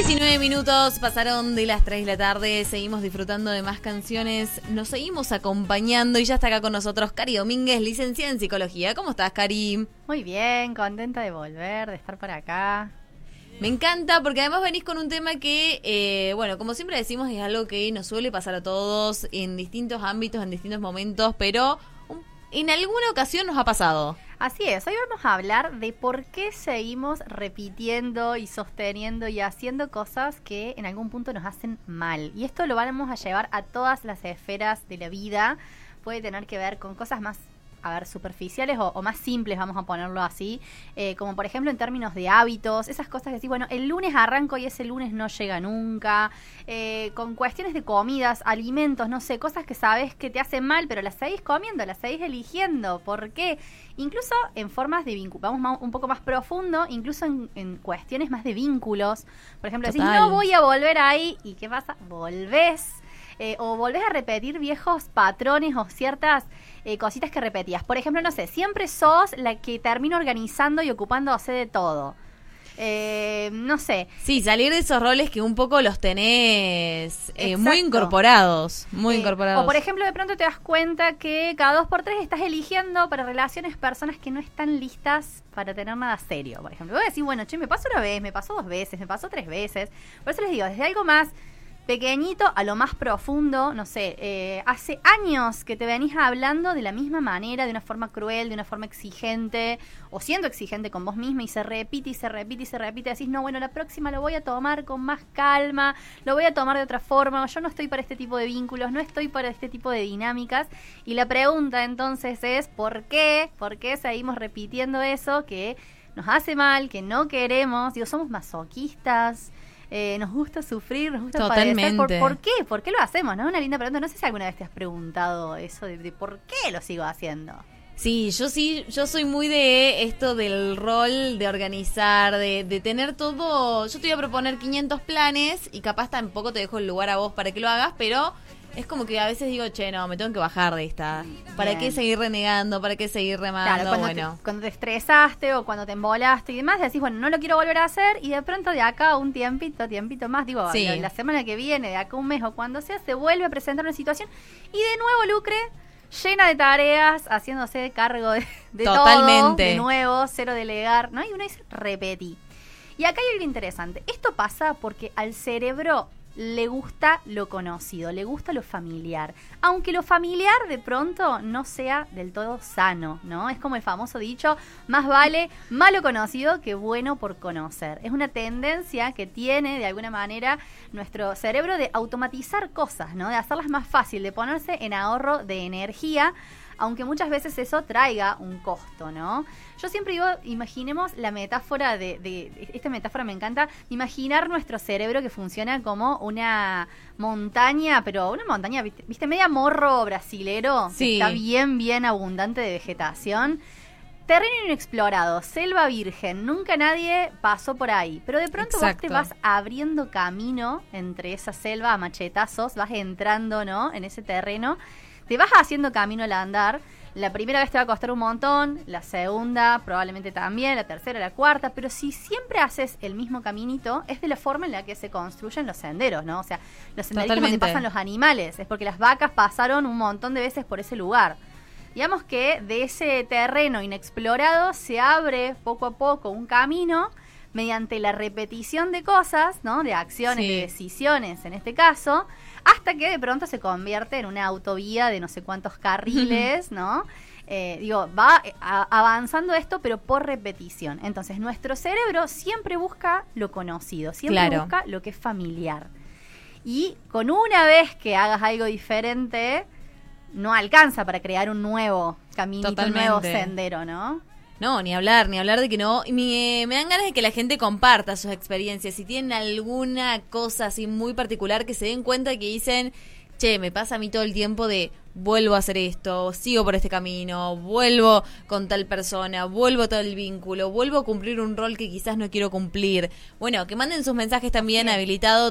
19 minutos pasaron de las 3 de la tarde, seguimos disfrutando de más canciones, nos seguimos acompañando y ya está acá con nosotros Cari Domínguez, licenciada en Psicología. ¿Cómo estás, Cari? Muy bien, contenta de volver, de estar por acá. Me encanta porque además venís con un tema que, bueno, como siempre decimos, es algo que nos suele pasar a todos en distintos ámbitos, en distintos momentos, pero en alguna ocasión nos ha pasado. Así es, hoy vamos a hablar de por qué seguimos repitiendo y sosteniendo y haciendo cosas que en algún punto nos hacen mal. Y esto lo vamos a llevar a todas las esferas de la vida. Puede tener que ver con cosas más, superficiales o más simples, vamos a ponerlo así, como por ejemplo en términos de hábitos, esas cosas que decís, bueno, el lunes arranco y ese lunes no llega nunca, con cuestiones de comidas, alimentos, no sé, cosas que sabes que te hacen mal, pero las seguís comiendo, las seguís eligiendo. ¿Por qué? Incluso en formas de vínculo, vamos un poco más profundo, incluso en cuestiones más de vínculos. Por ejemplo, decís, no voy a volver ahí, ¿y qué pasa? Volvés. O volvés a repetir viejos patrones o ciertas cositas que repetías. Por ejemplo, no sé, siempre sos la que termina organizando y ocupándose de todo. No sé. Sí, salir de esos roles que un poco los tenés muy incorporados. Muy incorporados. O por ejemplo, de pronto te das cuenta que cada 2x3 estás eligiendo para relaciones personas que no están listas para tener nada serio. Por ejemplo, voy a decir, bueno, che, me pasó una vez, me pasó 2 veces, me pasó 3 veces. Por eso les digo, desde algo más pequeñito a lo más profundo, no sé, hace años que te venís hablando de la misma manera, de una forma cruel, de una forma exigente, o siendo exigente con vos misma, y se repite y se repite y se repite, decís, no, bueno, la próxima lo voy a tomar con más calma, lo voy a tomar de otra forma, yo no estoy para este tipo de vínculos, no estoy para este tipo de dinámicas, y la pregunta entonces es, ¿por qué? ¿Por qué seguimos repitiendo eso que nos hace mal, que no queremos? Digo, somos masoquistas. Nos gusta sufrir, nos gusta padecer. ¿Por qué? ¿Por qué lo hacemos? ¿No? Una linda pregunta. No sé si alguna vez te has preguntado eso de por qué lo sigo haciendo. Sí, yo soy muy de esto del rol, de organizar, de tener todo. Yo te voy a proponer 500 planes y capaz tampoco te dejo el lugar a vos para que lo hagas, pero es como que a veces digo, che, no, me tengo que bajar de esta. ¿Para Bien. qué seguir renegando? ¿Para qué seguir remando? Claro, cuando te estresaste o cuando te embolaste y demás, decís, bueno, no lo quiero volver a hacer, y de pronto de acá un tiempito más, digo, sí, la semana que viene, de acá un mes o cuando sea, se vuelve a presentar una situación y de nuevo Lucre, llena de tareas, haciéndose cargo de todo, de nuevo, cero delegar, ¿no? Y uno dice, repetí. Y acá hay algo interesante. Esto pasa porque al cerebro le gusta lo conocido, le gusta lo familiar. Aunque lo familiar de pronto no sea del todo sano, ¿no? Es como el famoso dicho, más vale malo conocido que bueno por conocer. Es una tendencia que tiene de alguna manera nuestro cerebro de automatizar cosas, ¿no? De hacerlas más fácil, de ponerse en ahorro de energía, aunque muchas veces eso traiga un costo, ¿no? Yo siempre digo, imaginemos la metáfora esta metáfora me encanta, imaginar nuestro cerebro que funciona como una montaña, pero una montaña, ¿viste? Media morro brasilero, sí, que está bien abundante de vegetación. Terreno inexplorado, selva virgen, nunca nadie pasó por ahí, pero de pronto vos te vas abriendo camino entre esa selva a machetazos, vas entrando, ¿no? En ese terreno. Te vas haciendo camino al andar. La primera vez te va a costar un montón, la segunda probablemente también, la tercera, la cuarta, pero si siempre haces el mismo caminito, es de la forma en la que se construyen los senderos, ¿no? O sea, los senderos donde pasan los animales, es porque las vacas pasaron un montón de veces por ese lugar. Digamos que de ese terreno inexplorado se abre poco a poco un camino mediante la repetición de cosas, ¿no? De acciones, de decisiones en este caso, hasta que de pronto se convierte en una autovía de no sé cuántos carriles, ¿no? Va avanzando esto, pero por repetición. Entonces, nuestro cerebro siempre busca lo conocido, siempre busca lo que es familiar. Y con una vez que hagas algo diferente, no alcanza para crear un nuevo caminito, un nuevo sendero, ¿no? No, ni hablar de que no. Me dan ganas de que la gente comparta sus experiencias. Si tienen alguna cosa así muy particular, que se den cuenta que dicen, che, me pasa a mí todo el tiempo de vuelvo a hacer esto, sigo por este camino, vuelvo con tal persona, vuelvo a tal vínculo, vuelvo a cumplir un rol que quizás no quiero cumplir. Bueno, que manden sus mensajes también habilitado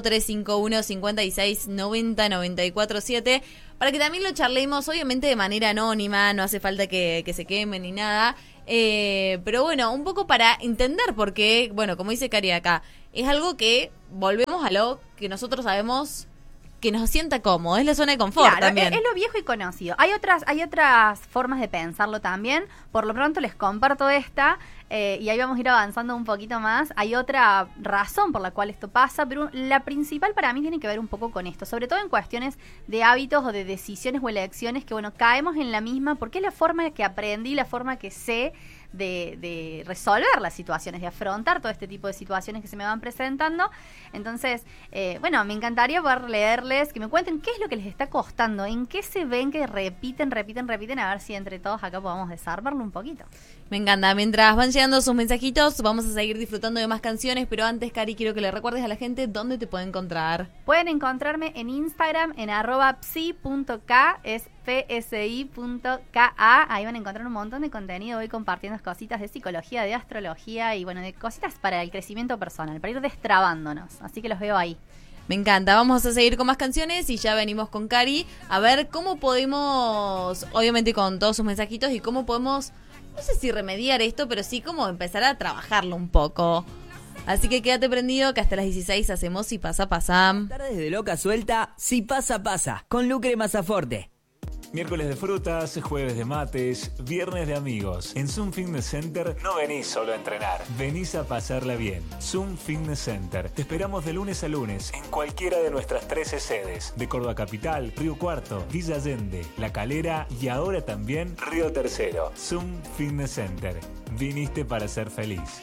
351-5690-947 para que también lo charlemos, obviamente de manera anónima, no hace falta que se quemen ni nada. Pero bueno, un poco para entender por qué, bueno, como dice Cari acá, es algo que volvemos a lo que nosotros sabemos que nos sienta cómodo, es la zona de confort, claro, también. Es lo viejo y conocido. Hay otras formas de pensarlo también. Por lo pronto les comparto esta y ahí vamos a ir avanzando un poquito más. Hay otra razón por la cual esto pasa, pero la principal para mí tiene que ver un poco con esto, sobre todo en cuestiones de hábitos o de decisiones o elecciones que, bueno, caemos en la misma porque es la forma que aprendí, la forma que sé de resolver las situaciones, de afrontar todo este tipo de situaciones que se me van presentando. Entonces, bueno, me encantaría poder leerles, que me cuenten qué es lo que les está costando, en qué se ven que repiten, a ver si entre todos acá podamos desarmarlo un poquito. Me encanta. Mientras van llegando sus mensajitos, vamos a seguir disfrutando de más canciones, pero antes, Cari, quiero que le recuerdes a la gente dónde te pueden encontrar. Pueden encontrarme en Instagram en @psi.k, es psi.ka. Ahí van a encontrar un montón de contenido. Voy compartiendo cositas de psicología, de astrología y bueno, de cositas para el crecimiento personal, para ir destrabándonos. Así que los veo ahí. Me encanta, vamos a seguir con más canciones y ya venimos con Cari a ver cómo podemos, obviamente con todos sus mensajitos, y cómo podemos, no sé si remediar esto, pero sí como empezar a trabajarlo un poco. Así que quédate prendido que hasta las 16 hacemos Si Pasa Pasa. Tardes de loca suelta, Si Pasa Pasa, con Lucre Mazaforte. Miércoles de frutas, jueves de mates, viernes de amigos. En Zoom Fitness Center no venís solo a entrenar, venís a pasarla bien. Zoom Fitness Center. Te esperamos de lunes a lunes en cualquiera de nuestras 13 sedes. De Córdoba Capital, Río Cuarto, Villa Allende, La Calera y ahora también Río Tercero. Zoom Fitness Center. Viniste para ser feliz.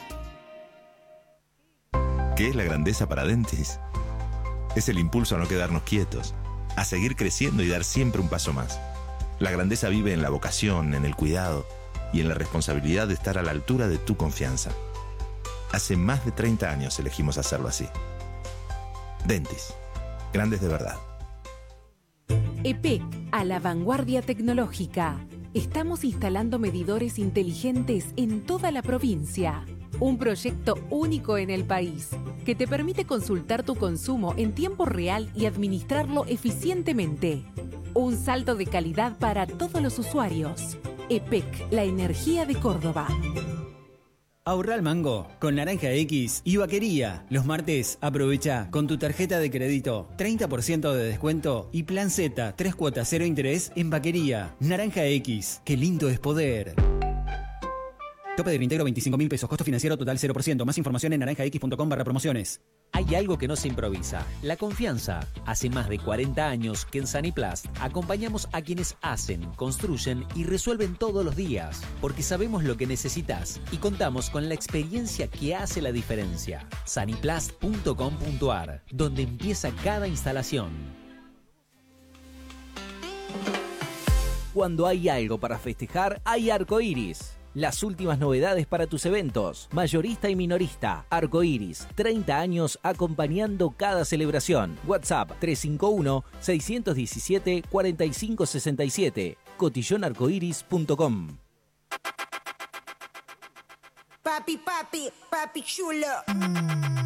¿Qué es la grandeza para Dentis? Es el impulso a no quedarnos quietos, a seguir creciendo y dar siempre un paso más. La grandeza vive en la vocación, en el cuidado y en la responsabilidad de estar a la altura de tu confianza. Hace más de 30 años elegimos hacerlo así. Dentis, grandes de verdad. EPEC, a la vanguardia tecnológica. Estamos instalando medidores inteligentes en toda la provincia. Un proyecto único en el país que te permite consultar tu consumo en tiempo real y administrarlo eficientemente. Un salto de calidad para todos los usuarios. EPEC, la energía de Córdoba. Ahorra al mango con Naranja X y Vaquería. Los martes aprovecha con tu tarjeta de crédito 30% de descuento y plan Z 3 cuotas 0 interés en Vaquería. Naranja X, qué lindo es poder. Tope de reintegro 25.000 pesos, costo financiero total 0%. Más información en naranjax.com/promociones. Hay algo que no se improvisa, la confianza. Hace más de 40 años que en Saniplast acompañamos a quienes hacen, construyen y resuelven todos los días, porque sabemos lo que necesitas y contamos con la experiencia que hace la diferencia. Saniplast.com.ar, donde empieza cada instalación. Cuando hay algo para festejar, hay Arcoiris. Las últimas novedades para tus eventos, mayorista y minorista. Arcoiris, 30 años acompañando cada celebración. WhatsApp 351-617-4567. cotillonarcoiris.com. Papi chulo.